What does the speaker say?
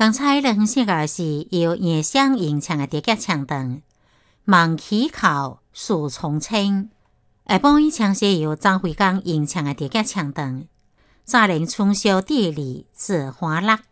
刚才咱分析的是由叶湘吟唱的叠脚唱段，望溪口树丛青。下半一唱是由张惠刚吟唱的叠脚唱段，乍令春宵地里恣花落。